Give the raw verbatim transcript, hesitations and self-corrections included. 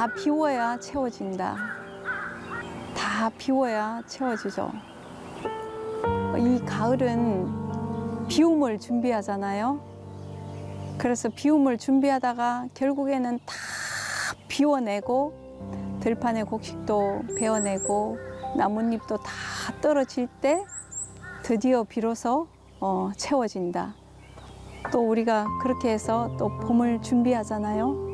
다 비워야 채워진다. 다 비워야 채워지죠. 이 가을은 비움을 준비하잖아요. 그래서 비움을 준비하다가 결국에는 다 비워내고 들판의 곡식도 베어내고 나뭇잎도 다 떨어질 때 드디어 비로소 어, 채워진다. 또 우리가 그렇게 해서 또 봄을 준비하잖아요.